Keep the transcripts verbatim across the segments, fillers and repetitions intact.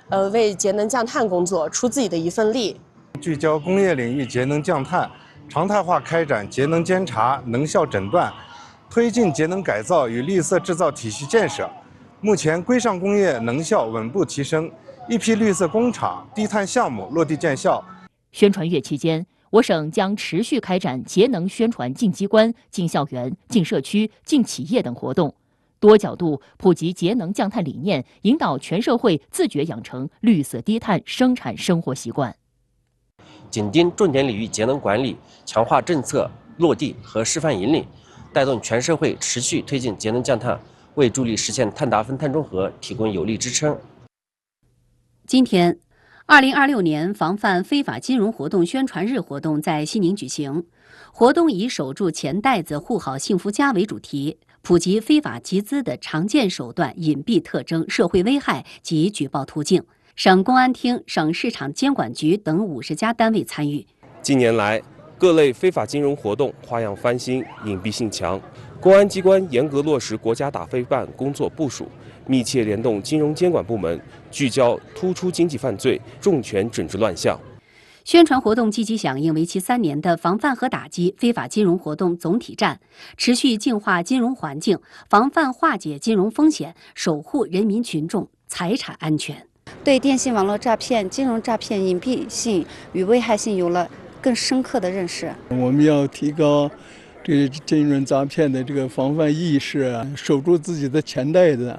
呃，为节能降碳工作出自己的一份力。 聚焦工业领域节能降碳，常态化开展节能监察、能效诊断，推进节能改造与绿色制造体系建设。目前，规上工业能效稳步提升，一批绿色工厂、低碳项目落地见效。 宣传月期间，我省将持续开展节能宣传进机关、进校园、进社区、进企业等活动，多角度普及节能降碳理念，引导全社会自觉养成绿色低碳生产生活习惯。 紧盯重点领域节能管理，强化政策落地和示范引领，带动全社会持续推进节能降碳，为助力实现碳达峰、碳中和提供有力支撑。 今天，二零二六年防范非法金融活动宣传日活动在西宁举行。活动以“守住钱袋子，护好幸福家”为主题，普及非法集资的常见手段、隐蔽特征、社会危害及举报途径。省公安厅、省市场监管局等五十家单位参与。 近年来，各类非法金融活动花样翻新，隐蔽性强。公安机关严格落实国家打非办工作部署，密切联动金融监管部门，聚焦突出经济犯罪，重拳整治乱象。 宣传活动积极响应为期三年的防范和打击非法金融活动总体战，持续净化金融环境，防范化解金融风险，守护人民群众财产安全。 对电信网络诈骗、金融诈骗隐蔽性与危害性有了更深刻的认识。 我们要提高这金融诈骗的这个防范意识，守住自己的钱袋子。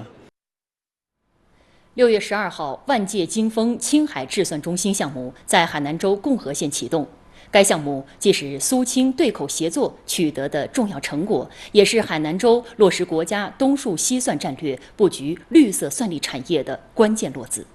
六月十二号，万界金丰青海治算中心项目在海南州共和县启动。该项目既是苏青对口协作取得的重要成果，也是海南州落实国家东数西算战略、布局绿色算力产业的关键落子。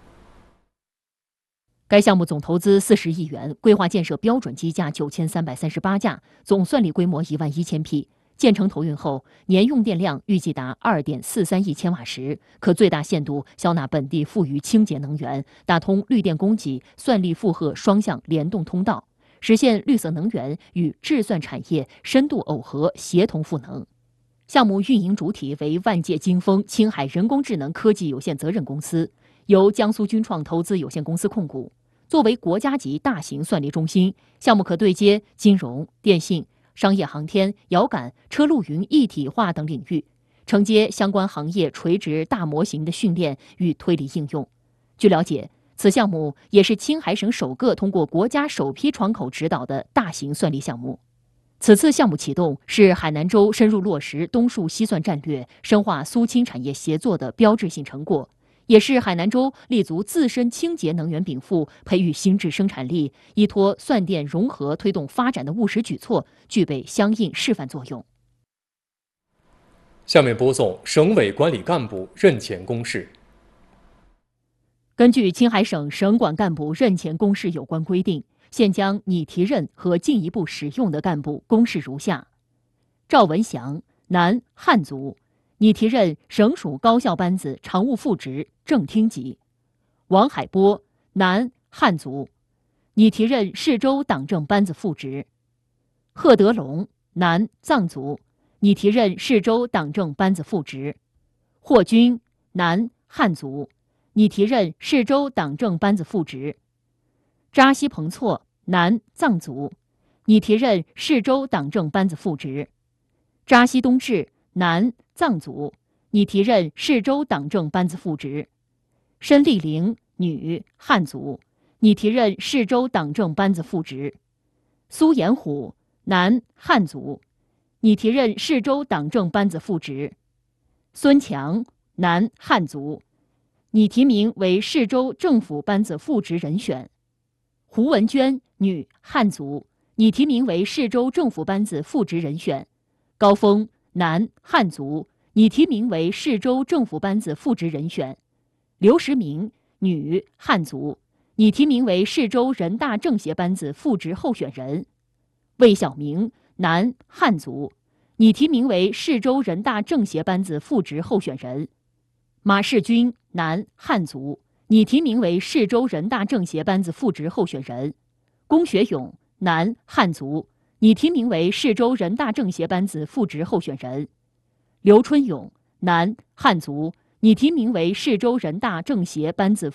该项目总投资四十亿元，规划建设标准机架九千三百三十八架，总算力规模一万一千匹。建成投运后，年用电量预计达二点四三亿千瓦时，可最大限度消纳本地富余清洁能源，打通绿电供给、算力负荷双向联动通道，实现绿色能源与制算产业深度耦合、协同赋能。项目运营主体为万界金丰青海人工智能科技有限责任公司，由江苏军创投资有限公司控股。作为国家级大型算力中心，项目可对接金融、电信、商业航天、遥感、车路云一体化等领域，承接相关行业垂直大模型的训练与推理应用。据了解，此项目也是青海省首个通过国家首批窗口指导的大型算力项目。此次项目启动是海南州深入落实东数西算战略、深化苏青产业协作的标志性成果，也是海南州立足自身清洁能源禀赋、培育新质生产力、依托算电融合推动发展的务实举措，具备相应示范作用。 下面播送省委管理干部任前公示。 根据青海省省管干部任前公示有关规定，现将拟提任和进一步使用的干部公示如下：赵文祥，男，汉族，拟提任省属高校班子常务副职正厅级；王海波，男，汉族，拟提任市州党政班子副职；贺德龙，男，藏族，拟提任市州党政班子副职；霍军，男，汉族，拟提任市州党政班子副职；扎西彭措，男，藏族，拟提任市州党政班子副职；扎西东志，男，藏族，拟提任市州党政班子副职；申丽玲，女，汉族，拟提任市州党政班子副职；苏延虎，男，汉族，拟提任市州党政班子副职；孙强，男，汉族，拟提名为市州政府班子副职人选；胡文娟，女，汉族，拟提名为市州政府班子副职人选；高峰，男，汉族，拟提名为市州政府班子副职人选；刘时明，女，汉族，拟提名为市州人大政协班子副职候选人；魏晓明，男，汉族，拟提名为市州人大政协班子副职候选人；马世军，男，汉族，拟提名为市州人大政协班子副职候选人；龚学勇，男，汉族，拟提名为市州人大政协班子副职候选人；刘春勇，男，汉族，拟提名为市州人大政协班子